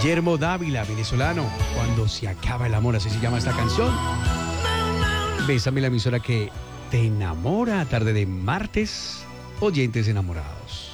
Guillermo Dávila, venezolano. Cuando se acaba el amor, así se llama esta canción. Bésame, la emisora que te enamora. Tarde de martes, oyentes enamorados.